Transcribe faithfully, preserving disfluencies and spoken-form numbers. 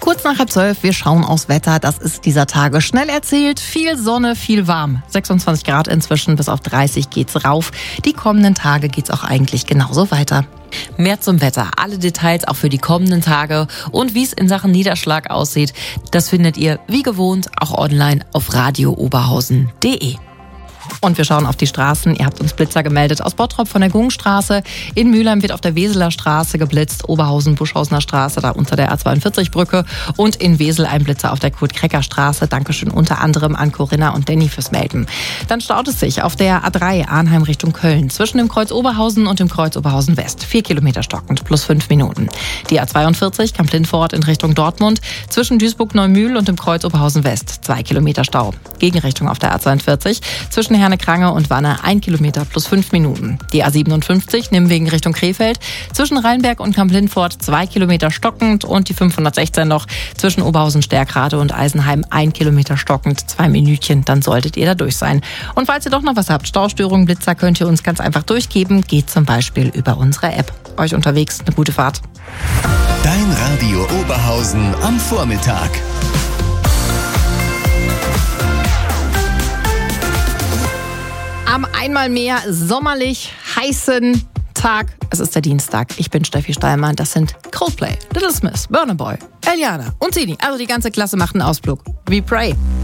Kurz nach halb zwölf, wir schauen aufs Wetter. Das ist dieser Tage schnell erzählt. Viel Sonne, viel warm. sechsundzwanzig Grad inzwischen, bis auf dreißig geht's rauf. Die kommenden Tage geht's auch eigentlich genauso weiter. Mehr zum Wetter, alle Details auch für die kommenden Tage und wie es in Sachen Niederschlag aussieht, das findet ihr wie gewohnt auch online auf radio oberhausen punkt de. Und wir schauen auf die Straßen. Ihr habt uns Blitzer gemeldet aus Bottrop von der Gungstraße. In Mülheim wird auf der Weseler Straße geblitzt. Oberhausen, Buschhausener Straße, da unter der A zweiundvierzig Brücke. Und in Wesel ein Blitzer auf der Kurt-Krecker-Straße. Dankeschön unter anderem an Corinna und Danny fürs Melden. Dann staut es sich auf der A drei Arnheim Richtung Köln. Zwischen dem Kreuz Oberhausen und dem Kreuz Oberhausen West. Vier Kilometer stockend, plus fünf Minuten. Die A zweiundvierzig Kamp-Lindfort in Richtung Dortmund. Zwischen Duisburg-Neumühl und dem Kreuz Oberhausen West. Zwei Kilometer Stau. Gegenrichtung auf der A zweiundvierzig. Zwischen Herne-Krange und Wanne ein Kilometer plus fünf Minuten. Die A siebenundfünfzig Nimwegen Richtung Krefeld. Zwischen Rheinberg und Kamp-Lindfort zwei Kilometer stockend und die fünfhundertsechzehn noch zwischen Oberhausen-Stärkrade und Eisenheim ein Kilometer stockend. Zwei Minütchen, dann solltet ihr da durch sein. Und falls ihr doch noch was habt, Staustörungen, Blitzer, könnt ihr uns ganz einfach durchgeben. Geht zum Beispiel über unsere App. Euch unterwegs eine gute Fahrt. Dein Radio Oberhausen am Vormittag. Am einmal mehr sommerlich heißen Tag. Es ist der Dienstag. Ich bin Steffi Steilmann. Das sind Coldplay, Little Smith, Burna Boy, Eliana und Sini. Also die ganze Klasse macht einen Ausflug. We pray.